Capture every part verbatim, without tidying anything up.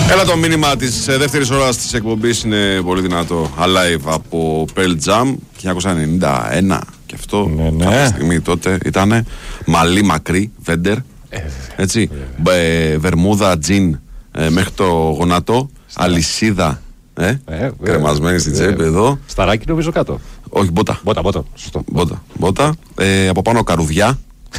Έλα, το μήνυμα της δεύτερης ώρας της εκπομπής είναι πολύ δυνατό. Alive από Pearl Jam χίλια εννιακόσια ενενήντα ένα. Και αυτό ναι, ναι. κάποια στιγμή τότε ήτανε μαλλί μακρύ, βέντερ. Ε, έτσι. Ε, βερμούδα, τζιν ε, μέχρι το γονατό. Αλυσίδα. Ε, ε, κρεμασμένη στην τσέπη εδώ. Σταράκι νομίζω κάτω. Όχι, μπότα. Μπότα, μπότα. Σωστό. Μπότα. μπότα. Ε, από πάνω καρουδιά.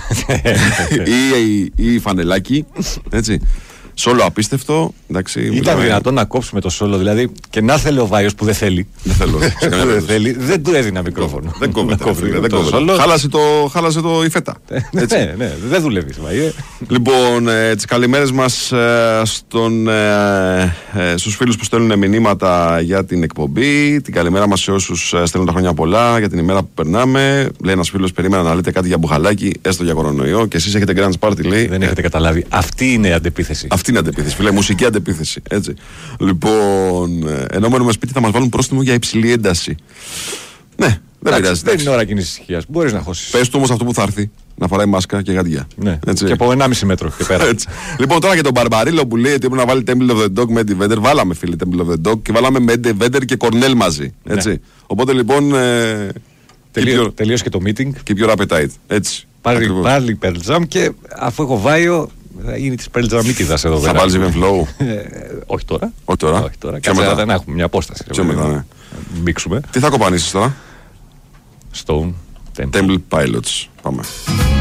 ή, ή, ή φανελάκι. Έτσι. Σόλο απίστευτο. Εντάξει, ήταν μιλάμε... δυνατόν να κόψουμε το σόλο, δηλαδή και να θέλει ο Βάιος που δεν θέλει. Δεν θέλω. δεν, θέλει, δεν του έδινα μικρόφωνο. Δεν κόβεται. Δεν κόβεται. Χάλασε το, χάλασε το η φέτα. ναι, ναι, δεν δουλεύει. Λοιπόν, ε, τις καλημέρες μας ε, στον, ε, ε, στους φίλους που στέλνουν μηνύματα για την εκπομπή. Την καλημέρα μας σε όσους ε, στέλνουν τα χρόνια πολλά για την ημέρα που περνάμε. Λέει ένας φίλος, περίμενα να λέτε κάτι για μπουχαλάκι, έστω για κορονοϊό. Και εσείς έχετε Grand Party, λέει. Δεν έχετε καταλάβει. Αυτή είναι η αντεπίθεση. Αυτή είναι αντεπίθεση, φίλε. Μουσική αντεπίθεση. Έτσι. Λοιπόν, ενώ μένουμε σπίτι θα μας βάλουν πρόστιμο για υψηλή ένταση. Ναι, δεν πειράζει. Δεν είναι ώρα κοινής ησυχίας. Μπορείς να χώσεις. Πες του όμως αυτό που θα έρθει. Να φοράει μάσκα και γαντιά. Ναι. Και από ενάμιση μέτρο και πέρα. Λοιπόν, τώρα για τον Μπαρμπαρίλο που λέει ότι έπρεπε να βάλει Temple of the Dog με Eddie Vedder. Βάλαμε, φίλε, Temple of the Dog και βάλαμε με Eddie Vedder και Κορνέλ μαζί. Έτσι. Ναι. Οπότε λοιπόν. Ε, Τελείω, τελείωσε και το meeting. Και πιο appetite. Έτσι. Πάλι, πάλι Pearl Jam και αφού έχω Βάιο. Θα γίνει τη Pearl Jamίτιδας εδώ πέρα. Θα βάλεις even flow. Όχι τώρα. Όχι τώρα. Όχι τώρα. Κάτσε να έχουμε μια απόσταση. Πιο μετά, ναι. Μπήξουμε. Τι θα κοπανίσεις τώρα? Stone Temple Pilots. Πάμε.